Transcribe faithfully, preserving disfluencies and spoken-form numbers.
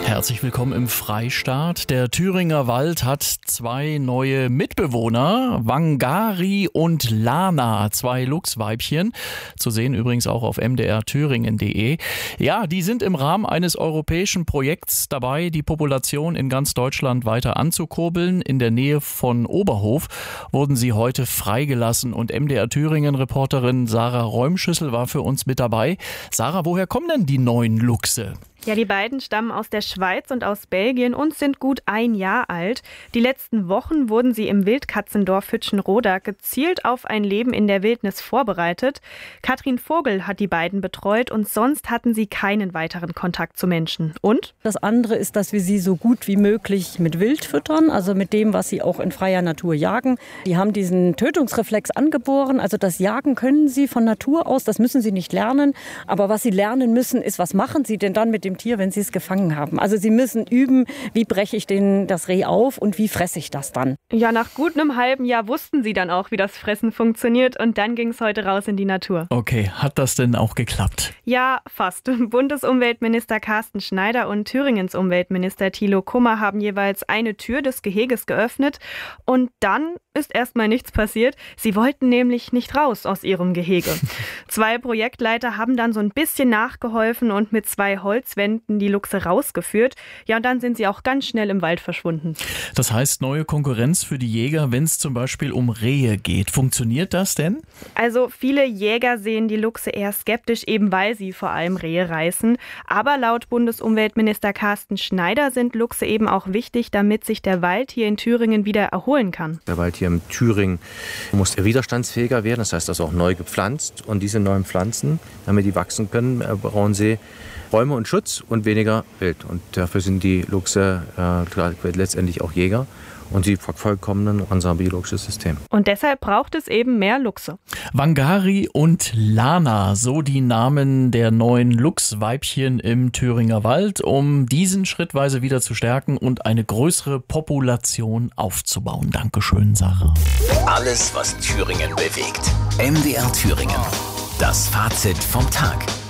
Herzlich willkommen im Freistaat. Der Thüringer Wald hat zwei neue Mitbewohner, Wangari und Lana, zwei Luchsweibchen. Zu sehen übrigens auch auf m d r thüringen punkt d e. Ja, die sind im Rahmen eines europäischen Projekts dabei, die Population in ganz Deutschland weiter anzukurbeln. In der Nähe von Oberhof wurden sie heute freigelassen und M D R Thüringen-Reporterin Sarah Räumschüssel war für uns mit dabei. Sarah, woher kommen denn die neuen Luchse? Ja, die beiden stammen aus der Schweiz und aus Belgien und sind gut ein Jahr alt. Die letzten Wochen wurden sie im Wildkatzendorf Hütchenroda gezielt auf ein Leben in der Wildnis vorbereitet. Katrin Vogel hat die beiden betreut und sonst hatten sie keinen weiteren Kontakt zu Menschen. Und? Das andere ist, dass wir sie so gut wie möglich mit Wild füttern, also mit dem, was sie auch in freier Natur jagen. Die haben diesen Tötungsreflex angeboren, also das Jagen können sie von Natur aus, das müssen sie nicht lernen. Aber was sie lernen müssen, ist, was machen sie denn dann mit dem Tier, wenn sie es gefangen haben. Also sie müssen üben, wie breche ich den, das Reh auf und wie fresse ich das dann. Ja, nach gut einem halben Jahr wussten sie dann auch, wie das Fressen funktioniert und dann ging es heute raus in die Natur. Okay, hat das denn auch geklappt? Ja, fast. Bundesumweltminister Carsten Schneider und Thüringens Umweltminister Thilo Kummer haben jeweils eine Tür des Geheges geöffnet und dann ist erstmal nichts passiert. Sie wollten nämlich nicht raus aus ihrem Gehege. Zwei Projektleiter haben dann so ein bisschen nachgeholfen und mit zwei Holzwänden die Luchse rausgeführt. Ja, und dann sind sie auch ganz schnell im Wald verschwunden. Das heißt, neue Konkurrenz für die Jäger, wenn es zum Beispiel um Rehe geht. Funktioniert das denn? Also viele Jäger sehen die Luchse eher skeptisch, eben weil sie vor allem Rehe reißen. Aber laut Bundesumweltminister Carsten Schneider sind Luchse eben auch wichtig, damit sich der Wald hier in Thüringen wieder erholen kann. Der Wald hier in Thüringen muss widerstandsfähiger werden, das heißt also auch neu gepflanzt. Und diese neuen Pflanzen, damit die wachsen können, brauchen sie Bäume und Schutz und weniger Wild. Und dafür sind die Luchse äh, letztendlich auch Jäger. Und sie vervollkommnen unser biologisches System. Und deshalb braucht es eben mehr Luchse. Wangari und Lana, so die Namen der neuen Luchsweibchen im Thüringer Wald, um diesen schrittweise wieder zu stärken und eine größere Population aufzubauen. Dankeschön, Sarah. Alles, was Thüringen bewegt. M D R Thüringen. Das Fazit vom Tag.